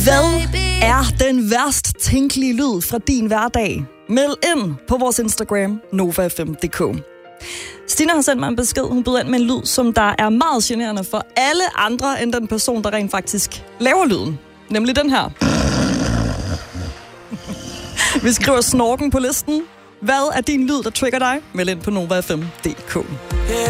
Hvad er den værst tænkelige lyd fra din hverdag? Meld ind på vores Instagram, nova5.dk. Stine har sendt mig en besked. Hun byder ind med en lyd, som der er meget generende for alle andre end den person, der rent faktisk laver lyden. Nemlig den her. Vi skriver snorken på listen. Hvad er din lyd, der trigger dig? Meld ind på nova5.dk.